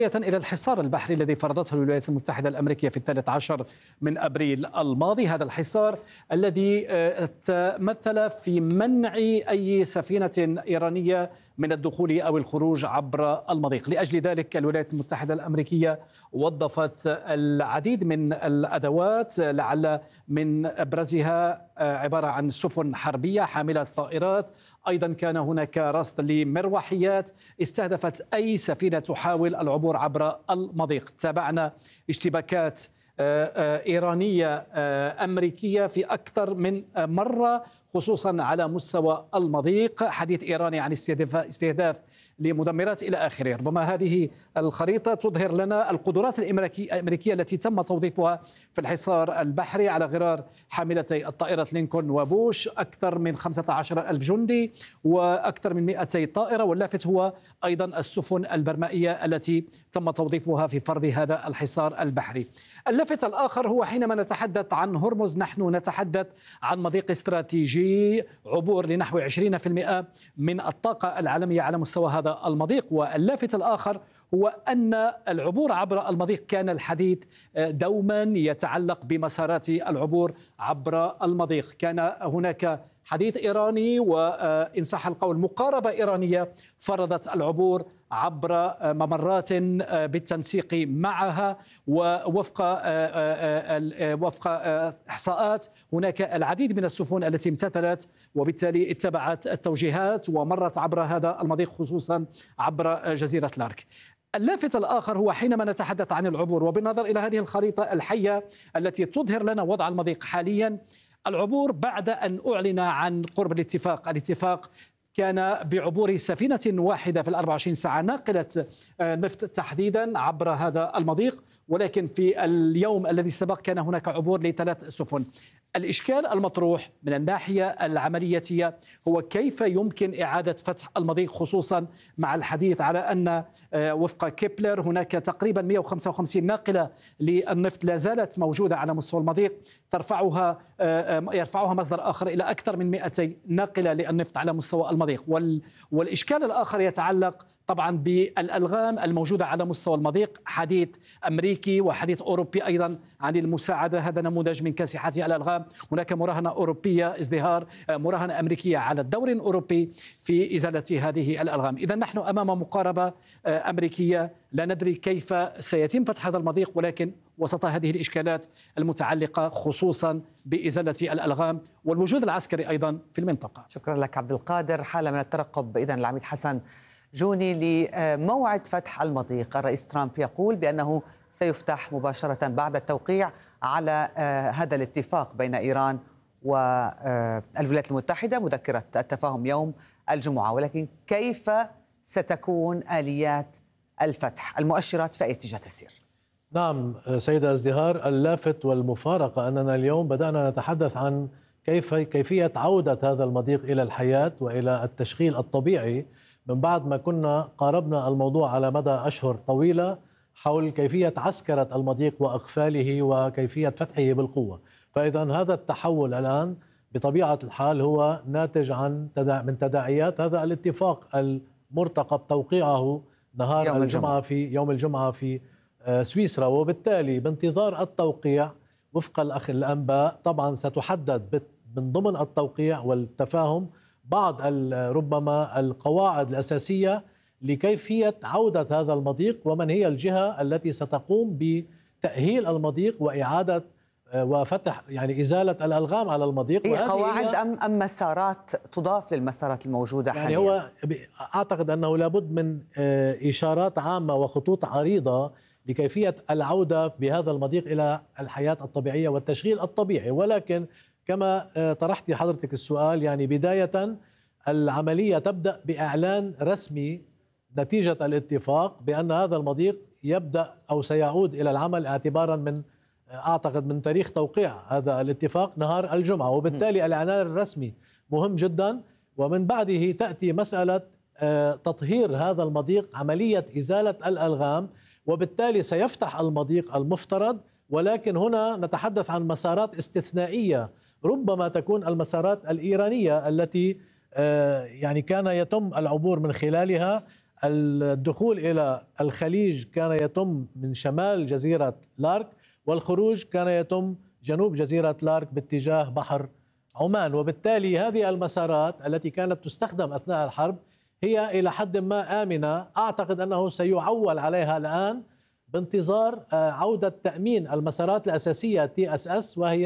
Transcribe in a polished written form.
إلى الحصار البحري الذي فرضته الولايات المتحدة الأمريكية في 13 من أبريل الماضي. هذا الحصار الذي تمثل في منع أي سفينة إيرانية من الدخول أو الخروج عبر المضيق. لأجل ذلك الولايات المتحدة الأمريكية وظفت العديد من الأدوات، لعل من أبرزها عبارة عن سفن حربية حاملة طائرات. أيضا كان هناك رصد لمروحيات استهدفت أي سفينة تحاول العبور عبر المضيق. تابعنا اشتباكات إيرانية أمريكية في أكثر من مرة، خصوصا على مستوى المضيق. حديث إيراني عن استهداف لمدمرات إلى آخره. ربما هذه الخريطة تظهر لنا القدرات الأمريكية التي تم توظيفها في الحصار البحري على غرار حاملتي الطائرة لينكولن وبوش. أكثر من 15 ألف جندي وأكثر من 200 طائرة. واللافت هو أيضا السفن البرمائية التي تم توظيفها في فرض هذا الحصار البحري. اللافت الآخر هو حينما نتحدث عن هرمز نحن نتحدث عن مضيق استراتيجي عبور لنحو 20% من الطاقة العالمية على مستوى هذا المضيق. واللافت الآخر هو أن العبور عبر المضيق كان الحديث دوما يتعلق بمسارات العبور عبر المضيق. كان هناك حديث إيراني وإن صح القول مقاربة إيرانية فرضت العبور عبر ممرات بالتنسيق معها. ووفق إحصاءات هناك العديد من السفن التي امتثلت وبالتالي اتبعت التوجيهات ومرت عبر هذا المضيق، خصوصا عبر جزيرة لارك. اللافت الآخر هو حينما نتحدث عن العبور وبالنظر إلى هذه الخريطة الحية التي تظهر لنا وضع المضيق حاليا، العبور بعد أن أعلن عن قرب الاتفاق كان بعبور سفينة واحدة في 24 ساعة ناقلة نفط تحديدا عبر هذا المضيق. ولكن في اليوم الذي سبق كان هناك عبور ل3 سفن. الإشكال المطروح من الناحية العملية هو كيف يمكن إعادة فتح المضيق، خصوصا مع الحديث على أن وفق كيبلر هناك تقريبا 155 ناقلة للنفط لا زالت موجودة على مستوى المضيق، يرفعها مصدر آخر إلى أكثر من 200 ناقلة للنفط على مستوى المضيق. والإشكال الآخر يتعلق طبعا بالألغام الموجودة على مستوى المضيق، حديث أمريكي وحديث أوروبي أيضا عن المساعدة. هذا نموذج من كاسحات الألغام. هناك مراهنة أوروبية ازدهار مراهنة أمريكية على الدور الأوروبي في إزالة هذه الألغام. إذا نحن أمام مقاربة أمريكية، لا ندري كيف سيتم فتح هذا المضيق، ولكن وسط هذه الإشكالات المتعلقة خصوصا بإزالة الألغام والوجود العسكري أيضا في المنطقة. شكرا لك عبد القادر. حالة من الترقب إذن العميد حسن جوني لموعد فتح المضيق. الرئيس ترامب يقول بأنه سيفتح مباشرة بعد التوقيع على هذا الاتفاق بين إيران والولايات المتحدة، مذكرة التفاهم يوم الجمعة. ولكن كيف ستكون آليات الفتح؟ المؤشرات في أي اتجاه تسير؟ نعم سيدة ازدهار، اللافت والمفارقة أننا اليوم بدأنا نتحدث عن كيفية عودة هذا المضيق إلى الحياة وإلى التشغيل الطبيعي، من بعد ما كنا قاربنا الموضوع على مدى أشهر طويلة حول كيفية عسكرة المضيق وإقفاله وكيفية فتحه بالقوة. فإذا هذا التحول الآن بطبيعة الحال هو ناتج من تداعيات هذا الاتفاق المرتقب توقيعه نهار يوم الجمعة في سويسرا. وبالتالي بانتظار التوقيع وفق الأنباء طبعا ستحدد من ضمن التوقيع والتفاهم بعض ربما القواعد الأساسية لكيفية عودة هذا المضيق، ومن هي الجهة التي ستقوم بتأهيل المضيق وإعادة وفتح يعني إزالة الألغام على المضيق. هي قواعد أم مسارات تضاف للمسارات الموجودة يعني حاليا؟ هو أعتقد أنه لابد من إشارات عامة وخطوط عريضة لكيفية العودة بهذا المضيق إلى الحياة الطبيعية والتشغيل الطبيعي. ولكن كما طرحتي حضرتك السؤال، يعني بداية العملية تبدأ بإعلان رسمي نتيجة الاتفاق بأن هذا المضيق يبدأ أو سيعود إلى العمل اعتبارا من أعتقد من تاريخ توقيع هذا الاتفاق نهار الجمعة. وبالتالي الإعلان الرسمي مهم جدا، ومن بعده تأتي مسألة تطهير هذا المضيق، عملية إزالة الألغام، وبالتالي سيفتح المضيق المفترض. ولكن هنا نتحدث عن مسارات استثنائية، ربما تكون المسارات الإيرانية التي يعني كان يتم العبور من خلالها الدخول إلى الخليج كان يتم من شمال جزيرة لارك، والخروج كان يتم جنوب جزيرة لارك باتجاه بحر عمان. وبالتالي هذه المسارات التي كانت تستخدم أثناء الحرب هي إلى حد ما آمنة. أعتقد أنه سيعول عليها الآن بانتظار عودة تأمين المسارات الأساسية TSS، وهي